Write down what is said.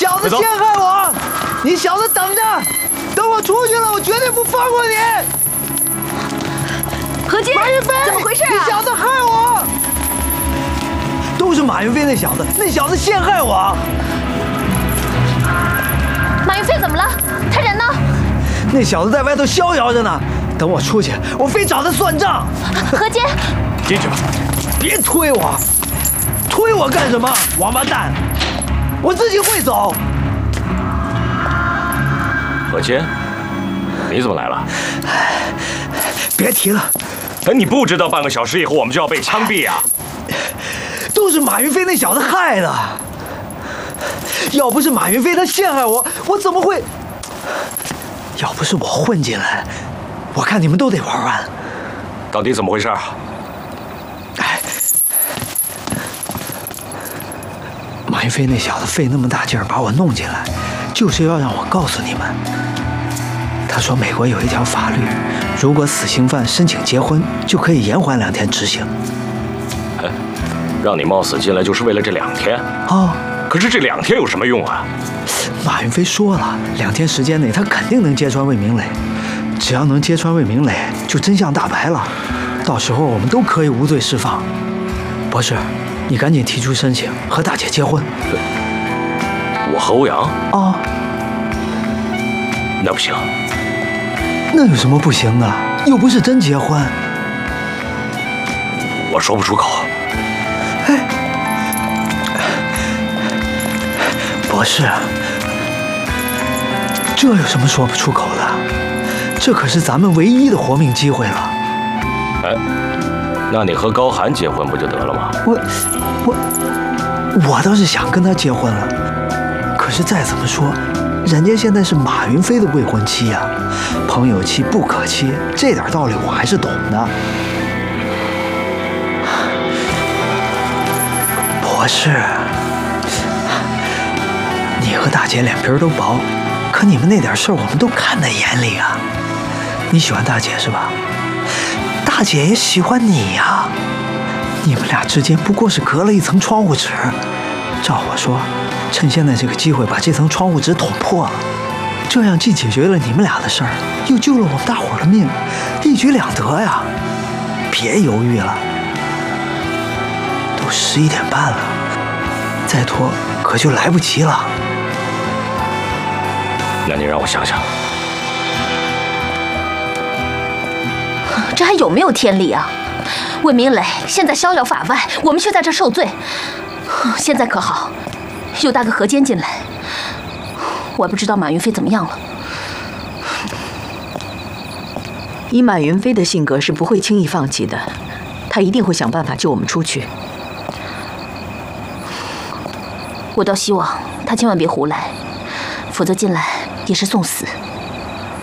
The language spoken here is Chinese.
小子陷害我！你小子等着，等我出去了，我绝对不放过你！ 何洁， 马云飞， 怎么回事啊？ 你小子害我！都是马云飞那小子，那小子陷害我。 马云飞怎么了？他人呢？ 那小子在外头逍遥着呢，等我出去，我非找他算账。 何洁， 进去吧。 别推我，推我干什么？王八蛋！我自己会走。 何洁，你怎么来了？ 别提了。 哎，你不知道半个小时以后我们就要被枪毙啊！ 都是马云飞那小子害的。要不是马云飞他陷害我，我怎么会？要不是我混进来，我看你们都得玩完。 到底怎么回事？ 马云飞那小子费那么大劲儿把我弄进来，就是要让我告诉你们。他说美国有一条法律，如果死刑犯申请结婚，就可以延缓2天执行。 哎，让你冒死进来就是为了这2天啊？ 可是这2天有什么用啊？ 马云飞说了，2天时间内他肯定能揭穿魏明磊，只要能揭穿魏明磊，就真相大白了，到时候我们都可以无罪释放。博士，你赶紧提出申请，和大姐结婚。 我和欧阳啊？ 那不行。 那有什么不行的？又不是真结婚。 我说不出口。 哎，博士，这有什么说不出口的？这可是咱们唯一的活命机会了。 哎，那你和高寒结婚不就得了吗？ 我倒是想跟他结婚了，可是再怎么说，人家现在是马云飞的未婚妻呀，朋友妻不可欺，这点道理我还是懂的。博士，你和大姐脸皮都薄，可你们那点事儿我们都看在眼里啊。你喜欢大姐是吧？大姐也喜欢你呀。你们俩之间不过是隔了一层窗户纸，照我说，趁现在这个机会把这层窗户纸捅破了，这样既解决了你们俩的事儿，又救了我们大伙儿的命，一举两得呀！别犹豫了，都11点半了，再拖可就来不及了。 那你让我想想， 这还有没有天理啊？魏明磊现在逍遥法外，我们却在这受罪。现在可好，又搭个何坚进来，我还不知道马云飞怎么样了。 以马云飞的性格是不会轻易放弃的，他一定会想办法救我们出去。 我倒希望他千万别胡来，否则进来也是送死。